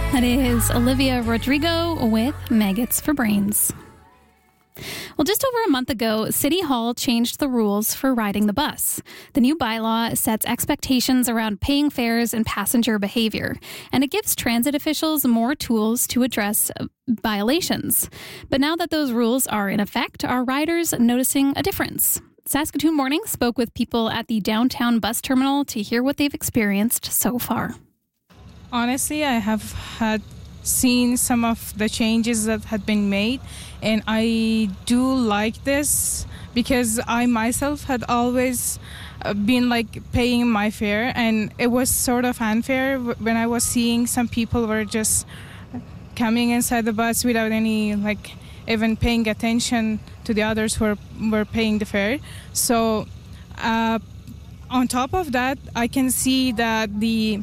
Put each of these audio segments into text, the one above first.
That is Olivia Rodrigo with Maggots for Brains. Well, just over a month ago, City Hall changed the rules for riding the bus. The new bylaw sets expectations around paying fares and passenger behavior, and it gives transit officials more tools to address violations. But now that those rules are in effect, are riders noticing a difference? Saskatoon Morning spoke with people at the downtown bus terminal to hear what they've experienced so far. Honestly, I have seen some of the changes that had been made, and I do like this because I myself had always been paying my fare, and it was sort of unfair when I was seeing some people were just coming inside the bus without any even paying attention to the others who were paying the fare. So on top of that, I can see that the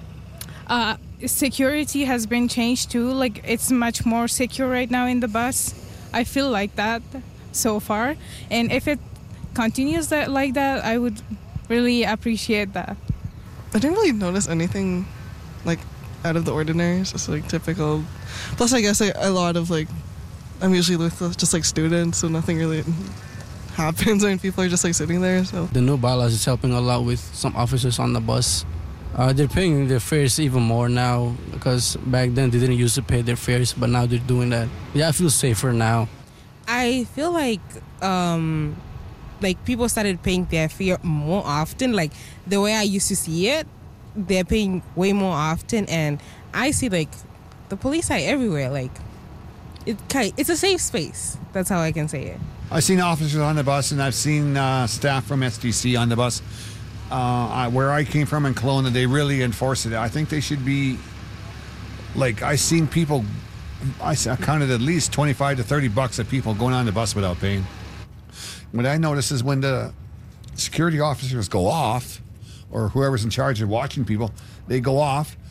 security has been changed too. It's much more secure right now in the bus. I feel like that so far, and if it continues like that, I would really appreciate that. I didn't really notice anything out of the ordinary. It's just typical. Plus, I guess a lot of I'm usually with just students, so nothing really happens when people are just sitting there. So the new bylaws is helping a lot with some officers on the bus. They're paying their fares even more now, because back then they didn't used to pay their fares, but now they're doing that. Yeah, I feel safer now. I feel like people started paying their fare more often. The way I used to see it, they're paying way more often, and I see the police are everywhere. It's a safe space. That's how I can say it. I've seen officers on the bus, and I've seen staff from SDC on the bus. Where I came from in Kelowna, they really enforce it. I think they should be I seen people, I counted at least $25 to $30 of people going on the bus without paying. What I notice is when the security officers go off, or whoever's in charge of watching people, they go off,